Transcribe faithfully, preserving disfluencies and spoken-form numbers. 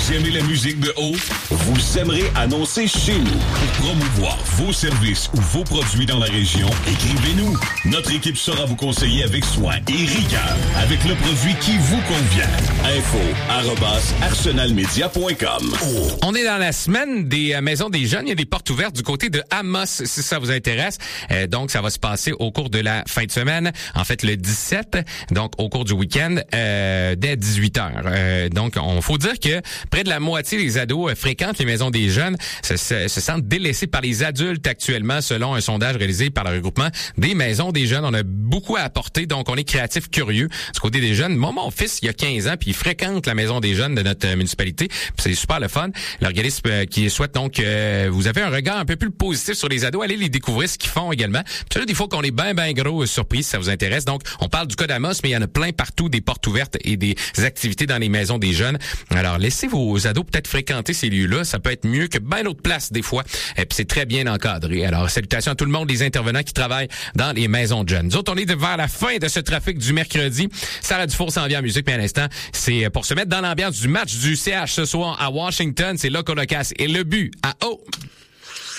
Vous aimez la musique de haut? Vous aimerez annoncer chez nous. Pour promouvoir vos services ou vos produits dans la région, écrivez-nous. Notre équipe saura vous conseiller avec soin et rigueur avec le produit qui vous convient. Info arobase arsenalmedia point com. Oh. On est dans la semaine des euh, maisons des jeunes. Il y a des portes ouvertes du côté de Amos, si ça vous intéresse. Euh, donc, ça va se passer au cours de la fin de semaine. En fait, le dix-sept, donc au cours du week-end, euh, dès dix-huit heures. Euh, donc, on faut dire que près de la moitié des ados euh, fréquentent les maisons des jeunes, se, se, se sentent délaissés par les adultes actuellement, selon un sondage réalisé par le regroupement des maisons des jeunes. On a beaucoup à apporter, donc on est créatifs, curieux du côté des jeunes. Moi, mon fils, il y a quinze ans, puis il fréquente la maison des jeunes de notre euh, municipalité. Puis c'est super le fun. L'organisme euh, qui souhaite donc euh, vous avez un regard un peu plus positif sur les ados, allez les découvrir, ce qu'ils font également. Puis là, des fois qu'on est bien, bien gros euh, surpris, si ça vous intéresse. Donc, on parle du cas d'Amos, mais il y en a plein partout, des portes ouvertes et des activités dans les maisons des jeunes. Alors, laissez vos ados peut-être fréquenter ces lieux-là. Ça peut être mieux que bien d'autres places, des fois. Et puis, c'est très bien encadré. Alors, salutations à tout le monde, les intervenants qui travaillent dans les maisons de jeunes. Nous autres, on est vers la fin de ce trafic du mercredi. Sarah Dufour s'en vient en musique, mais à l'instant, c'est pour se mettre dans l'ambiance du match du C H ce soir à Washington. C'est là qu'on a cassé. Et le but à haut.